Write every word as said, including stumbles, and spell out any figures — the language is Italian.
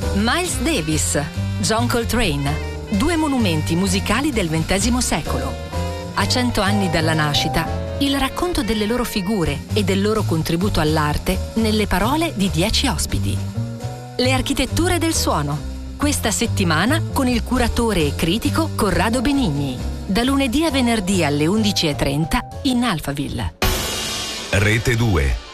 Miles Davis, John Coltrane, due monumenti musicali del ventesimo secolo. A cento anni dalla nascita, il racconto delle loro figure e del loro contributo all'arte nelle parole di dieci ospiti. Le architetture del suono. Questa settimana con il curatore e critico Corrado Benigni. Da lunedì a venerdì alle undici e trenta in Alphaville. Rete due.